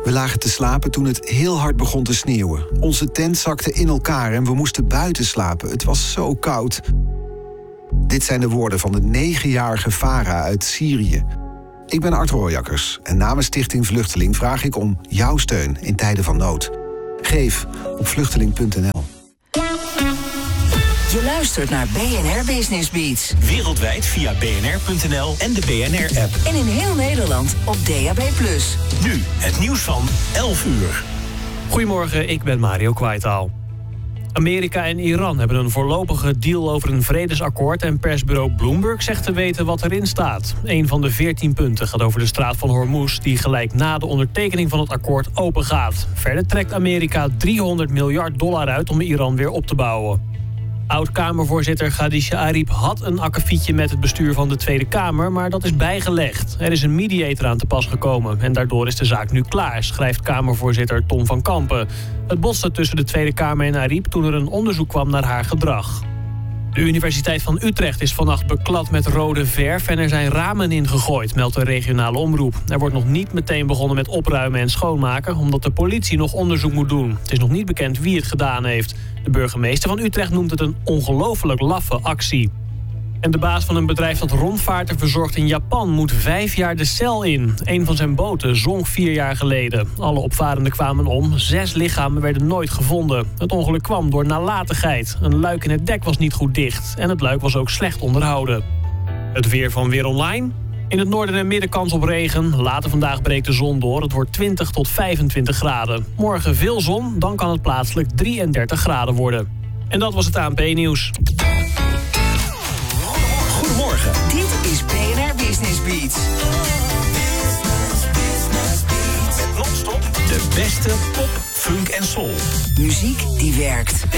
We lagen te slapen toen het heel hard begon te sneeuwen. Onze tent zakte in elkaar en we moesten buiten slapen. Het was zo koud. Dit zijn de woorden van de 9-jarige Farah uit Syrië. Ik ben Art Rooijakkers en namens Stichting Vluchteling vraag ik om jouw steun in tijden van nood. Geef op vluchteling.nl. Je luistert naar BNR Business Beats. Wereldwijd via bnr.nl en de BNR-app. En in heel Nederland op DAB+. Nu het nieuws van 11 uur. Goedemorgen, ik ben Mario Kwaitaal. Amerika en Iran hebben een voorlopige deal over een vredesakkoord en persbureau Bloomberg zegt te weten wat erin staat. Een van de 14 punten gaat over de straat van Hormuz die gelijk na de ondertekening van het akkoord open gaat. Verder trekt Amerika $300 miljard uit om Iran weer op te bouwen. Oud-Kamervoorzitter Khadija Arib had een akkefietje met het bestuur van de Tweede Kamer, maar dat is bijgelegd. Er is een mediator aan te pas gekomen en daardoor is de zaak nu klaar, schrijft Kamervoorzitter Tom van Kampen. Het botste tussen de Tweede Kamer en Arib toen er een onderzoek kwam naar haar gedrag. De Universiteit van Utrecht is vannacht beklad met rode verf en er zijn ramen ingegooid, meldt de regionale omroep. Er wordt nog niet meteen begonnen met opruimen en schoonmaken, omdat de politie nog onderzoek moet doen. Het is nog niet bekend wie het gedaan heeft. De burgemeester van Utrecht noemt het een ongelooflijk laffe actie. En de baas van een bedrijf dat rondvaarten verzorgt in Japan moet 5 jaar de cel in. Een van zijn boten zonk 4 jaar geleden. Alle opvarenden kwamen om. 6 lichamen werden nooit gevonden. Het ongeluk kwam door nalatigheid. Een luik in het dek was niet goed dicht. En het luik was ook slecht onderhouden. Het weer van Weer Online. In het noorden en midden kans op regen. Later vandaag breekt de zon door. Het wordt 20 tot 25 graden. Morgen veel zon, dan kan het plaatselijk 33 graden worden. En dat was het ANP-nieuws. Goedemorgen. Dit is BNR Business Beats. Met non-stop de beste pop, funk en soul. Muziek die werkt.